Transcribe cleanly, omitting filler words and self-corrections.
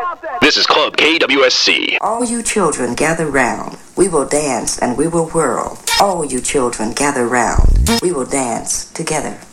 This is Club KWSC. All you children gather round. We will dance and we will whirl. All you children gather round. We will dance together.